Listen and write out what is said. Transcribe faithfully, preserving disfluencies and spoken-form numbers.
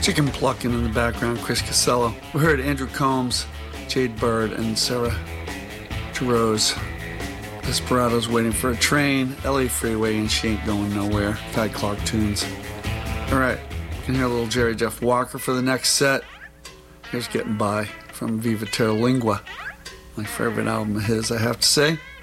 Chicken Plucking in the background, Chris Casello. We heard Andrew Combs, Jade Bird, and Sarah Jarosz. Desperado's Waiting for a Train, L A Freeway, and She Ain't Going Nowhere. Guy Clark tunes. All right, you can hear a little Jerry Jeff Walker for the next set. Here's Getting By from Viva Terra Lingua, my favorite album of his, I have to say.